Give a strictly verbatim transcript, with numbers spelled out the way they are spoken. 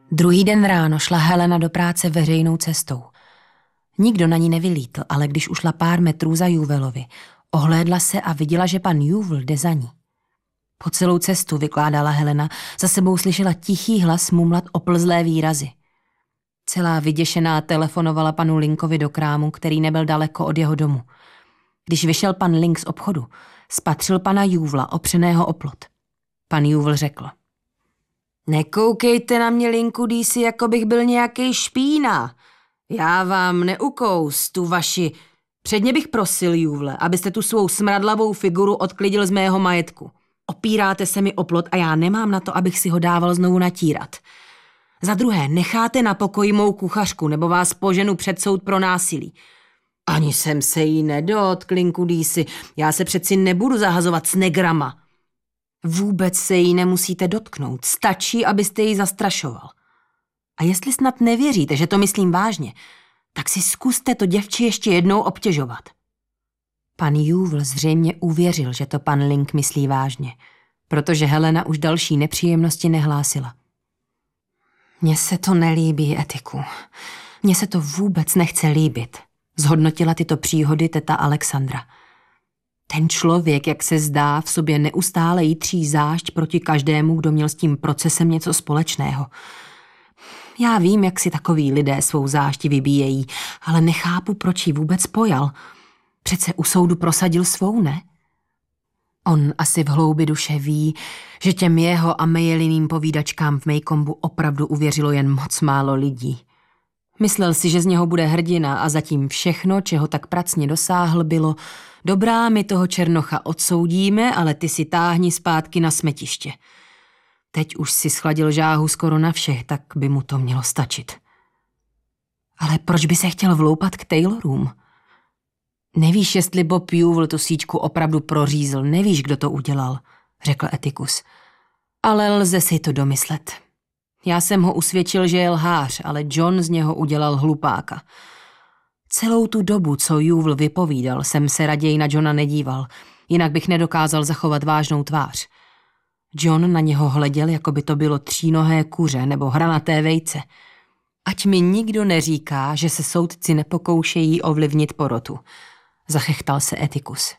Druhý den ráno šla Helena do práce veřejnou cestou. Nikdo na ní nevylítl, ale když ušla pár metrů za Juvelovi, ohlédla se a viděla, že pan Juvel jde za ní. Po celou cestu, vykládala Helena, za sebou slyšela tichý hlas mumlat oplzlé výrazy. Celá vyděšená telefonovala panu Linkovi do krámu, který nebyl daleko od jeho domu. Když vyšel pan Link z obchodu, spatřil pana Juvla opřeného o plot. Pan Juvel řekl: Nekoukejte na mě, Linku Deasy, jako bych byl nějaký špína. Já vám neukous tu vaši... Předně bych prosil, Juvle, abyste tu svou smradlavou figuru odklidil z mého majetku. Opíráte se mi o plot a já nemám na to, abych si ho dával znovu natírat. Za druhé, necháte na pokoji mou kuchařku, nebo vás poženu před soud pro násilí. Ani jsem se jí nedotkl, Linku Deasy, já se přeci nebudu zahazovat s negrama. Vůbec se jí nemusíte dotknout, stačí, abyste ji zastrašoval. A jestli snad nevěříte, že to myslím vážně, tak si zkuste to děvče ještě jednou obtěžovat. Pan Juvel zřejmě uvěřil, že to pan Link myslí vážně, protože Helena už další nepříjemnosti nehlásila. Mně se to nelíbí, Etiku. Mně se to vůbec nechce líbit, zhodnotila tyto příhody teta Alexandra. Ten člověk, jak se zdá, v sobě neustále jítří zášť proti každému, kdo měl s tím procesem něco společného. Já vím, jak si takoví lidé svou zášť vybíjejí, ale nechápu, proč ji vůbec pojal. Přece u soudu prosadil svou, ne? On asi v hloubi duše ví, že těm jeho a Mayeliným povídačkám v Maycombu opravdu uvěřilo jen moc málo lidí. Myslel si, že z něho bude hrdina a zatím všechno, čeho tak pracně dosáhl, bylo: dobrá, my toho černocha odsoudíme, ale ty si táhni zpátky na smetiště. Teď už si schladil žáhu skoro na všech, tak by mu to mělo stačit. Ale proč by se chtěl vloupat k Taylorům? Nevíš, jestli Bob Juvel tu síťku opravdu prořízl, nevíš, kdo to udělal, řekl Etikus. Ale lze si to domyslet. Já jsem ho usvědčil, že je lhář, ale John z něho udělal hlupáka. Celou tu dobu, co Juvel vypovídal, jsem se raději na Johna nedíval, jinak bych nedokázal zachovat vážnou tvář. John na něho hleděl, jako by to bylo třínohé kuře nebo hranaté vejce. Ať mi nikdo neříká, že se soudci nepokoušejí ovlivnit porotu, zachechtal se Etikus.